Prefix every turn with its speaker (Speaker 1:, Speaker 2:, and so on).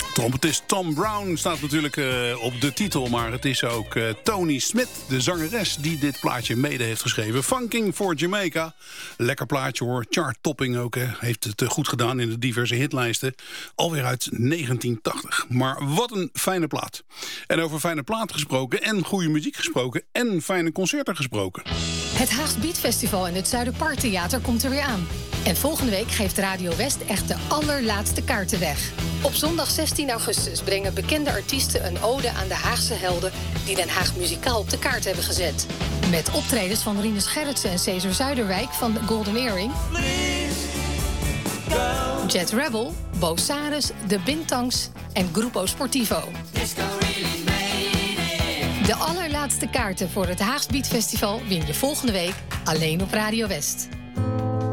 Speaker 1: Trompetist Tom Brown staat natuurlijk op de titel, maar het is ook Tony Smith, de zangeres, die dit plaatje mede heeft geschreven. Funking for Jamaica. Lekker plaatje hoor. Chart-topping ook. Heeft het goed gedaan in de diverse hitlijsten. Alweer uit 1980. Maar wat een fijne plaat. En over fijne plaat gesproken en goede muziek gesproken en fijne concerten gesproken.
Speaker 2: Het Haags Beatfestival in het Zuiderparktheater komt er weer aan. En volgende week geeft Radio West echt de allerlaatste kaarten weg. Op zondag 16 augustus brengen bekende artiesten een ode aan de Haagse helden die Den Haag muzikaal op de kaart hebben gezet. Met optredens van Rinus Gerritsen en Cesar Zuiderwijk van The Golden Earring, Jet Rebel, Bo Saris, De Bintangs en Grupo Sportivo. De allerlaatste kaarten voor het Haags Beatfestival win je volgende week alleen op Radio West.